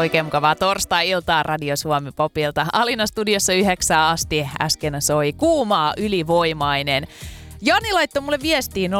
Oikein mukavaa torstai-iltaa Radio Suomi Popilta. Alina studiossa 9 asti. Äsken soi Kuumaa ylivoimainen. Jani laittoi mulle viestiin 0403564556.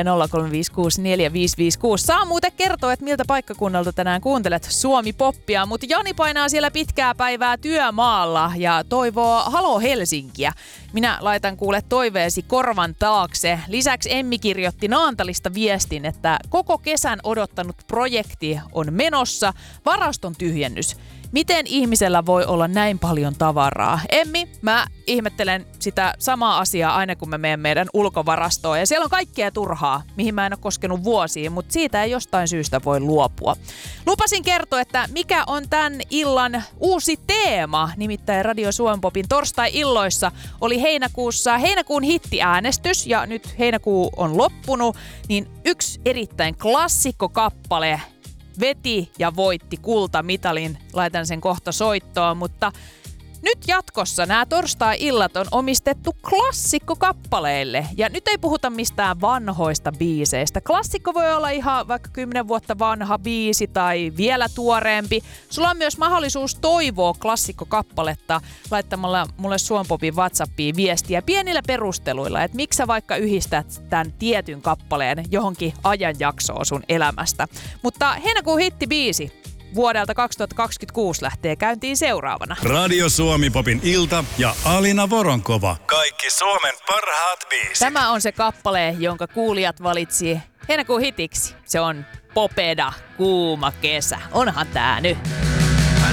Saa muuten kertoa, että miltä paikkakunnalta tänään kuuntelet Suomi Poppia, mutta Jani painaa siellä pitkää päivää työmaalla ja toivoo Halo Helsinkiä. Minä laitan kuule toiveesi korvan taakse. Lisäksi Emmi kirjoitti Naantalista viestin, että koko kesän odottanut projekti on menossa. Varaston tyhjennys. Miten ihmisellä voi olla näin paljon tavaraa? Emmi, mä ihmettelen sitä samaa asiaa aina kun mä menen meidän ulkovarastoon. Ja siellä on kaikkea turhaa, mihin mä en ole koskenut vuosiin, mutta siitä ei jostain syystä voi luopua. Lupasin kertoa, että mikä on tämän illan uusi teema. Nimittäin Radio Suomi Popin torstai-illoissa oli heinäkuun hittiäänestys ja nyt heinäkuu on loppunut. Niin yksi erittäin klassikkokappale veti ja voitti kultamitalin. Laitan sen kohta soittoon, mutta nyt jatkossa nämä torstai-illat on omistettu klassikkokappaleille. Ja nyt ei puhuta mistään vanhoista biiseistä. Klassikko voi olla ihan vaikka 10 vuotta vanha biisi tai vielä tuoreempi. Sulla on myös mahdollisuus toivoa klassikkokappaletta laittamalla mulle Suomi Popin WhatsAppiin viestiä pienillä perusteluilla, että miksi sä vaikka yhdistät tämän tietyn kappaleen johonkin ajanjaksoon sun elämästä. Mutta heinäkuun hittibiisi vuodelta 2026 lähtee käyntiin seuraavana. Radio Suomi Popin ilta ja Alina Voronkova. Kaikki Suomen parhaat biisit. Tämä on se kappale, jonka kuulijat valitsi heinäkuun hitiksi. Se on Popeda, Kuuma kesä. Onhan tää nyt.